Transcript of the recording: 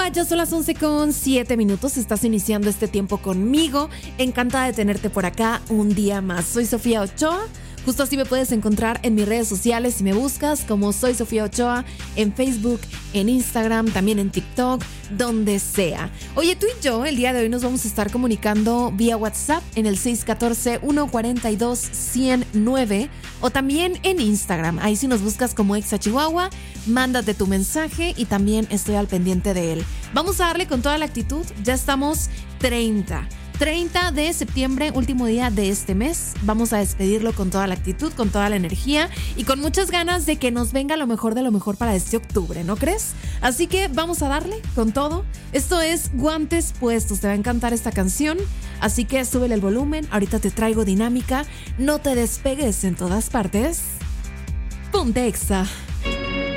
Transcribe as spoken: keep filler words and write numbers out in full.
Chihuahua, ya son las once con siete minutos. Estás iniciando este tiempo conmigo. Encantada de tenerte por acá un día más. Soy Sofía Ochoa. Justo así me puedes encontrar en mis redes sociales si me buscas como Soy Sofía Ochoa, en Facebook, en Instagram, también en TikTok, donde sea. Oye, tú y yo el día de hoy nos vamos a estar comunicando vía WhatsApp en el seis uno cuatro, uno cuatro dos, uno cero nueve o también en Instagram. Ahí si nos buscas como Exa Chihuahua, mándate tu mensaje y también estoy al pendiente de él. Vamos a darle con toda la actitud. Ya estamos treinta de septiembre, último día de este mes. Vamos a despedirlo con toda la actitud, con toda la energía y con muchas ganas de que nos venga lo mejor de lo mejor para este octubre, ¿no crees? Así que vamos a darle con todo. Esto es Guantes Puestos. Te va a encantar esta canción, así que súbele el volumen. Ahorita te traigo dinámica. No te despegues en todas partes. Ponte Exa.